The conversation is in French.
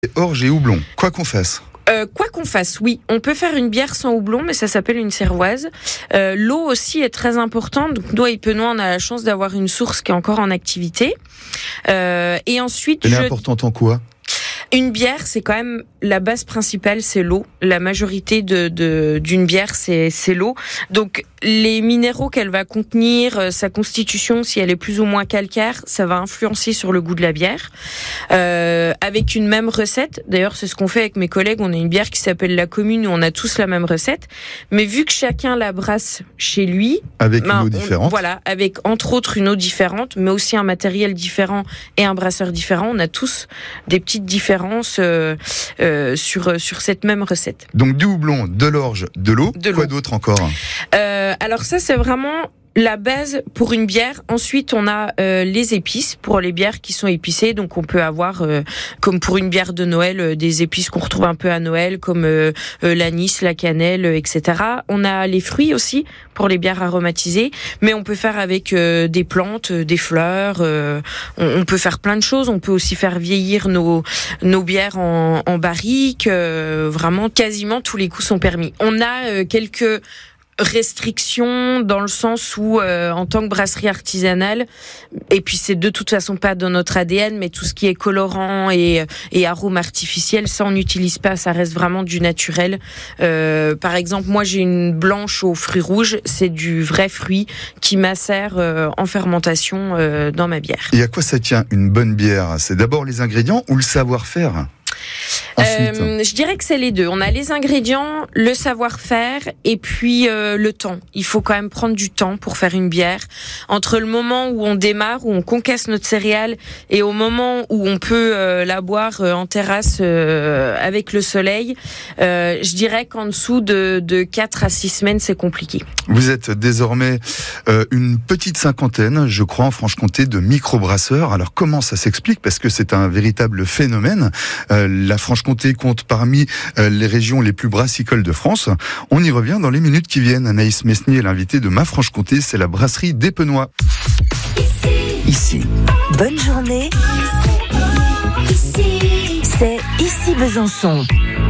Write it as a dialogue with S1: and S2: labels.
S1: Orge et houblon, quoi qu'on fasse.
S2: Quoi qu'on fasse, oui. On peut faire une bière sans houblon, mais ça s'appelle une cervoise. L'eau aussi est très importante. Donc, nous, à Ipenois, on a la chance d'avoir une source qui est encore en activité. Et ensuite...
S1: Elle est importante en quoi ?
S2: Une bière, c'est quand même la base principale, c'est l'eau. La majorité d'une bière, c'est l'eau. Donc les minéraux qu'elle va contenir, sa constitution, si elle est plus ou moins calcaire, ça va influencer sur le goût de la bière. Avec une même recette, d'ailleurs c'est ce qu'on fait avec mes collègues, on a une bière qui s'appelle La Commune où on a tous la même recette, mais vu que chacun la brasse chez lui,
S1: avec une eau différente.
S2: Voilà, avec entre autres une eau différente, mais aussi un matériel différent et un brasseur différent, on a tous des petites différences sur cette même recette.
S1: Donc du houblon, de l'orge, de l'eau. Quoi d'autre encore ?
S2: Alors ça, c'est vraiment la base pour une bière. Ensuite, on a les épices pour les bières qui sont épicées. Donc, on peut avoir, comme pour une bière de Noël, des épices qu'on retrouve un peu à Noël, comme l'anis, la cannelle, etc. On a les fruits aussi pour les bières aromatisées, mais on peut faire avec des plantes, des fleurs. On peut faire plein de choses. On peut aussi faire vieillir nos bières en barrique. Vraiment, quasiment tous les coups sont permis. On a quelques restrictions dans le sens où en tant que brasserie artisanale, et puis c'est de toute façon pas dans notre ADN, mais tout ce qui est colorant et arômes artificiels, ça on n'utilise pas, ça reste vraiment du naturel. Par exemple, moi j'ai une blanche aux fruits rouges, c'est du vrai fruit qui macère en fermentation dans ma bière.
S1: Et à quoi ça tient une bonne bière ? C'est d'abord les ingrédients ou le savoir-faire ?
S2: Je dirais que c'est les deux. On a les ingrédients, le savoir-faire et puis le temps. Il faut quand même prendre du temps pour faire une bière. Entre le moment où on démarre, où on concasse notre céréale et au moment où on peut la boire en terrasse avec le soleil, je dirais qu'en dessous de 4 à 6 semaines, c'est compliqué.
S1: Vous êtes désormais une petite cinquantaine, je crois, en Franche-Comté, de microbrasseurs. Alors comment ça s'explique ? Parce que c'est un véritable phénomène. La Franche-Comté compte parmi les régions les plus brassicoles de France. On y revient dans les minutes qui viennent. Anaïs Mesnier est l'invitée de Ma Franche-Comté, c'est la brasserie d'Ipenois.
S3: Ici. Bonne journée. Ici. C'est Ici Besançon.